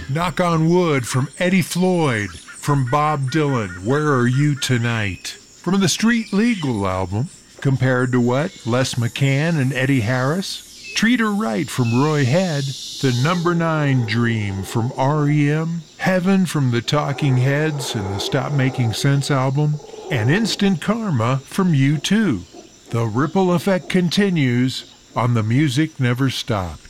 Knock on Wood from Eddie Floyd. From Bob Dylan, Where Are You Tonight? From the Street Legal album, Compared to What? Les McCann and Eddie Harris. Treat Her Right from Roy Head. The Number 9 Dream from R.E.M. Heaven from the Talking Heads and the Stop Making Sense album. And Instant Karma from U2. The ripple effect continues on The Music Never Stopped.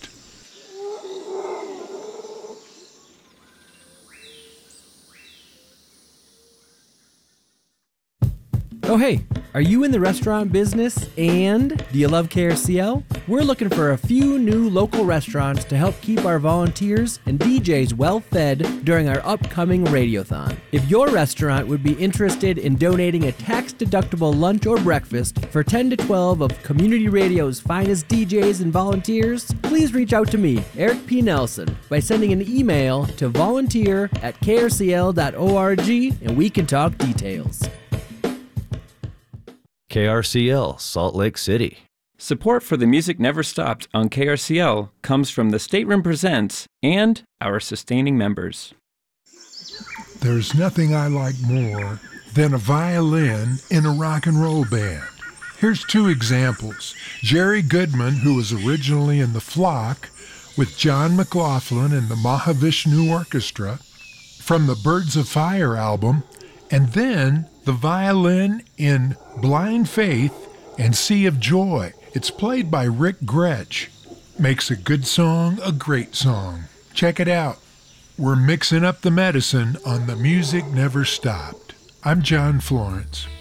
Oh hey, are you in the restaurant business and do you love KRCL? We're looking for a few new local restaurants to help keep our volunteers and DJs well fed during our upcoming Radiothon. If your restaurant would be interested in donating a tax-deductible lunch or breakfast for 10 to 12 of community radio's finest DJs and volunteers, please reach out to me, Eric P. Nelson, by sending an email to volunteer@krcl.org and we can talk details. KRCL, Salt Lake City. Support for The Music Never Stopped on KRCL comes from the Stateroom Presents and our sustaining members. There's nothing I like more than a violin in a rock and roll band. Here's two examples. Jerry Goodman, who was originally in The Flock, with John McLaughlin and the Mahavishnu Orchestra, from the Birds of Fire album, and then the violin in Blind Faith and Sea of Joy. It's played by Rick Gretsch. Makes a good song a great song. Check it out. We're mixing up the medicine on The Music Never Stopped. I'm John Florence.